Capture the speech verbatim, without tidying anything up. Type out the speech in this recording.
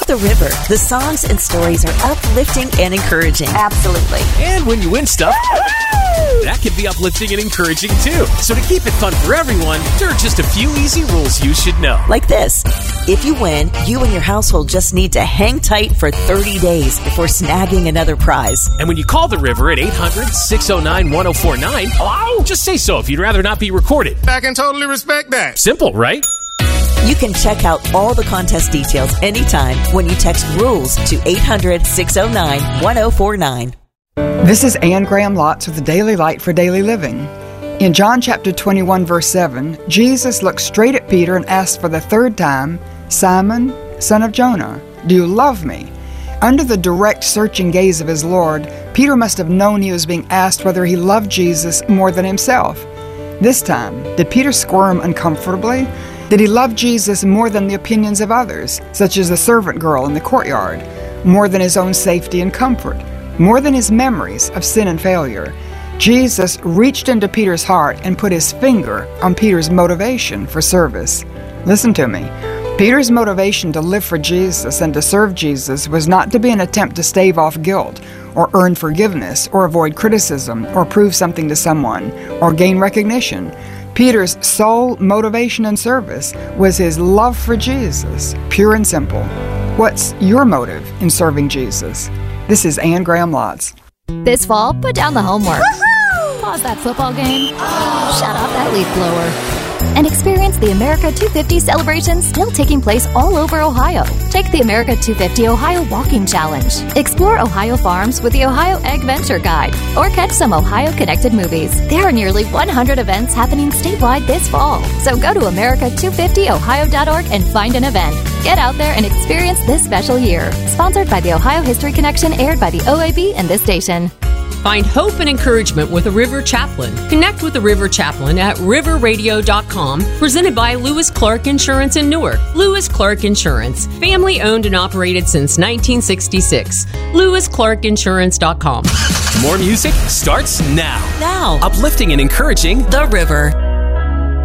The River. The songs and stories are uplifting and encouraging. Absolutely. And when you win stuff, that can be uplifting and encouraging too. So to keep it fun for everyone, there are just a few easy rules you should know. Like this. If you win, you and your household just need to hang tight for thirty days before snagging another prize. And when you call the River at eight hundred, six oh nine, one oh four nine, hello? Just say so if you'd rather not be recorded. I can totally respect that. Simple, right? You can check out all the contest details anytime when you text RULES to eight hundred, six oh nine, one oh four nine. This is Anne Graham Lotz with the Daily Light for Daily Living. In John chapter twenty-one, verse seven, Jesus looked straight at Peter and asked for the third time, "Simon, son of Jonah, do you love me?" Under the direct searching gaze of his Lord, Peter must have known he was being asked whether he loved Jesus more than himself. This time, did Peter squirm uncomfortably? Did he love Jesus more than the opinions of others, such as the servant girl in the courtyard, more than his own safety and comfort, more than his memories of sin and failure? Jesus reached into Peter's heart and put his finger on Peter's motivation for service. Listen to me. Peter's motivation to live for Jesus and to serve Jesus was not to be an attempt to stave off guilt, or earn forgiveness, or avoid criticism, or prove something to someone, or gain recognition. Peter's sole motivation and service was his love for Jesus, pure and simple. What's your motive in serving Jesus? This is Anne Graham Lotz. This fall, put down the homework. Woo-hoo! Pause that football game. Oh. Shut off that leaf blower. And experience the America two fifty celebration still taking place all over Ohio. Take the America two fifty Ohio Walking Challenge. Explore Ohio farms with the Ohio Egg Venture Guide. Or catch some Ohio-connected movies. There are nearly one hundred events happening statewide this fall. So go to America two fifty ohio dot org and find an event. Get out there and experience this special year. Sponsored by the Ohio History Connection, aired by the O A B and this station. Find hope and encouragement with a River Chaplain. Connect with the River Chaplain at river radio dot com, presented by Lewis Clark Insurance in Newark. Lewis Clark Insurance, family owned and operated since nineteen sixty-six. lewis clark insurance dot com. More music starts now. Now. Uplifting and encouraging The River.